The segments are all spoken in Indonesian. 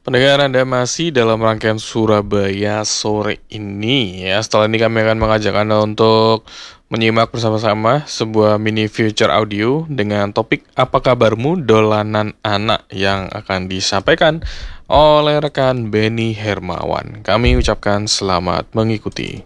Pendengar, Anda masih dalam rangkaian Surabaya sore ini ya. Setelah ini kami akan mengajak Anda untuk menyimak bersama-sama sebuah mini future audio dengan topik Apa Kabarmu Dolanan Anak yang akan disampaikan oleh rekan Benny Hermawan. Kami ucapkan selamat mengikuti.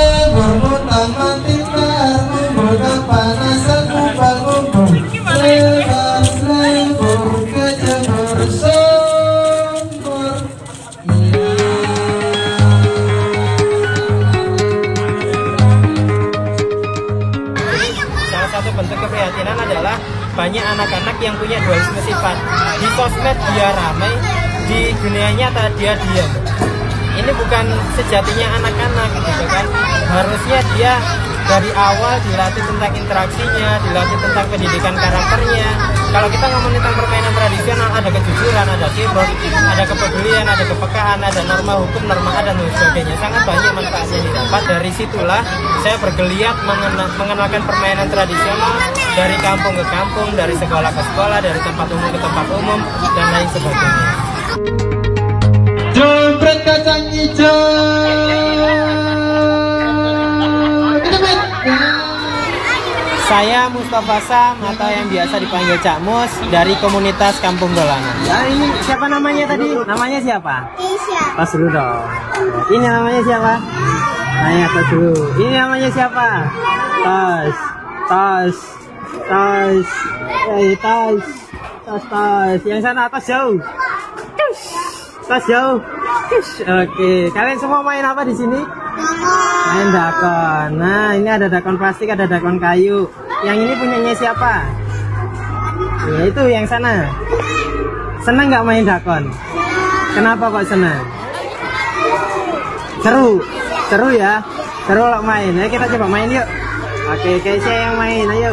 Bentuk keprihatinan adalah banyak anak-anak yang punya dualisme sifat. Di sosmed dia ramai, di dunia nyata dia diam. Ini bukan sejatinya anak-anak gitu kan. Harusnya dia dari awal dilatih tentang interaksinya, dilatih tentang pendidikan karakternya. Kalau kita ngomongin tentang permainan tradisional, ada kejujuran, ada keyboard, ada kepedulian, ada kepekaan, ada norma hukum, norma adat, dan sebagainya. Sangat banyak manfaatnya didapat. Dari situlah saya bergeliat mengenalkan permainan tradisional dari kampung ke kampung, dari sekolah ke sekolah, dari tempat umum ke tempat umum, dan lain sebagainya. Jempret kacang hijau. Saya Mustafa Sam atau yang biasa dipanggil Cak Mus dari komunitas Kampung Dolanan. Nah, ini siapa namanya tadi? Namanya siapa? Isya. Pas dulu dong. Ini namanya siapa? Nanya tos dulu. Ini namanya siapa? Tos. Tos. Tos. Tos. Tos. Tos. Yang sana tos jauh. Tos jauh. Oke, kalian semua main apa di sini? Main dakon. Nah, ini ada dakon plastik, ada dakon kayu. Yang ini punyanya siapa? Ya, itu yang sana. Senang nggak main dakon? Kenapa kok senang? Seru. Seru ya? Seru kalau main. Ayo kita coba main yuk. Oke, Keisha yang main. Ayo.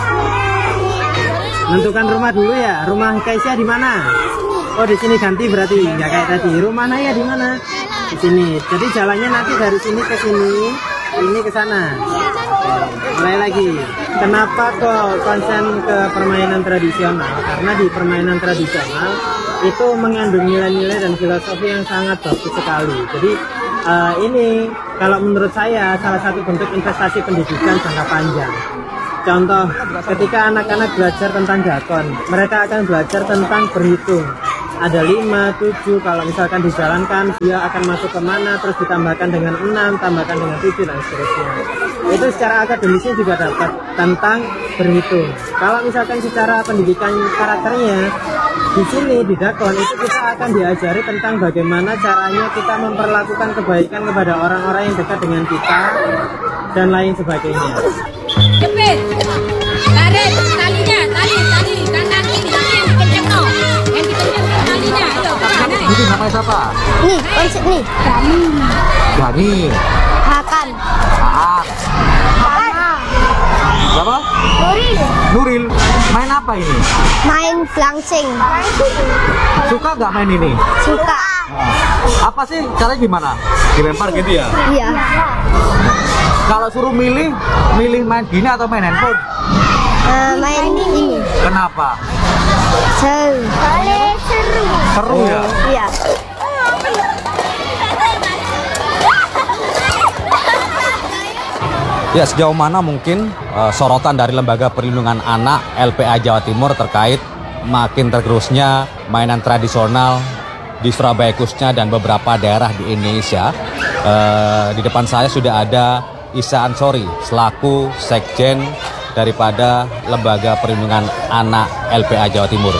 Tentukan rumah dulu ya. Rumah Keisha di mana? Oh, di sini ganti berarti. Nggak kayak tadi. Rumah Naya di mana? Di sini. Jadi jalannya nanti dari sini ke sini, ini ke sana. Mulai lagi. Kenapa kok konsen ke permainan tradisional? Karena di permainan tradisional itu mengandung nilai-nilai dan filosofi yang sangat bagus sekali. Jadi ini kalau menurut saya salah satu bentuk investasi pendidikan jangka panjang. Contoh, ketika anak-anak belajar tentang dakon, mereka akan belajar tentang berhitung. Ada 5, 7, kalau misalkan dijalankan dia akan masuk kemana, terus ditambahkan dengan 6, tambahkan dengan 7 dan seterusnya. Itu secara akademisnya juga dapat tentang berhitung. Kalau misalkan secara pendidikan karakternya, di sini di dakon itu kita akan diajari tentang bagaimana caranya kita memperlakukan kebaikan kepada orang-orang yang dekat dengan kita dan lain sebagainya. Cepet. Tarik talinya, tali kanan kiri yang dikenceng no. Yang dikenceng talinya. Ayo, mana? Ini namanya siapa? Nih, konsep nih. Gani. Hakan. Aak. Siapa? Nuril. Nuril. Main apa ini? Main flangsing. Suka nggak main ini? Suka. Apa sih caranya gimana? Dilempar gitu ya? Iya. Kalau suruh milih main gini atau main handphone? Main ini. Kenapa? Seru. Seru. Seru ya? Iya. Ya, sejauh mana mungkin sorotan dari Lembaga Perlindungan Anak LPA Jawa Timur terkait makin tergerusnya mainan tradisional di Surabaya khususnya dan beberapa daerah di Indonesia. Di depan saya sudah ada Isa Ansori selaku Sekjen daripada Lembaga Perlindungan Anak LPA Jawa Timur.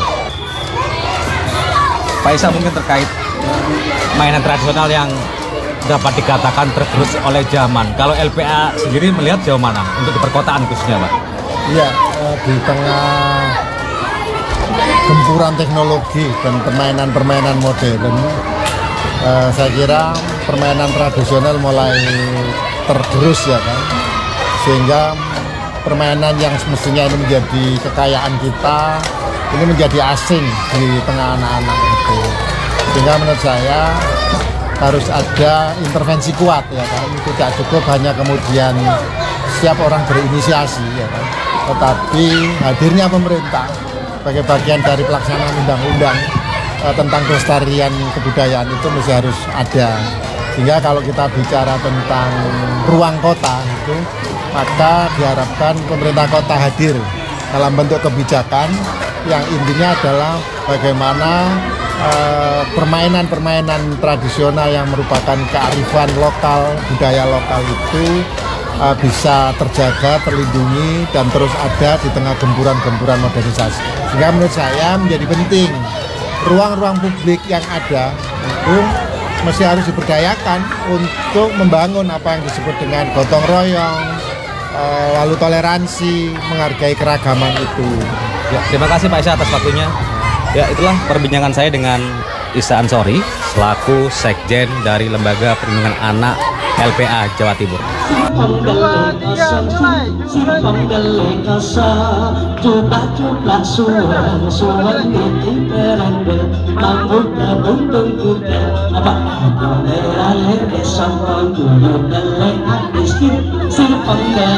Pak Isa, mungkin terkait mainan tradisional yang dapat dikatakan tergerus oleh zaman. Kalau LPA sendiri melihat jauh mana untuk di perkotaan khususnya, Pak? Iya, di tengah gempuran teknologi dan permainan-permainan modern, saya kira permainan tradisional mulai tergerus ya kan, sehingga permainan yang semestinya ini menjadi kekayaan kita ini menjadi asing di tengah anak-anak itu. Sehingga menurut saya harus ada intervensi kuat ya kan, tidak cukup hanya kemudian setiap orang berinisiasi ya kan, tetapi hadirnya pemerintah sebagai bagian dari pelaksanaan undang-undang tentang kelestarian kebudayaan itu mesti harus ada. Sehingga kalau kita bicara tentang ruang kota itu, maka diharapkan pemerintah kota hadir dalam bentuk kebijakan yang intinya adalah bagaimana permainan-permainan tradisional yang merupakan kearifan lokal, budaya lokal itu bisa terjaga, terlindungi, dan terus ada di tengah gempuran-gempuran modernisasi. Sehingga menurut saya menjadi penting ruang-ruang publik yang ada itu mesti harus diberdayakan untuk membangun apa yang disebut dengan gotong royong, lalu toleransi, menghargai keragaman itu. Ya, terima kasih Pak Isa atas waktunya. Ya, itulah perbincangan saya dengan Isa Ansori selaku Sekjen dari Lembaga Perlindungan Anak LPA Jawa Timur.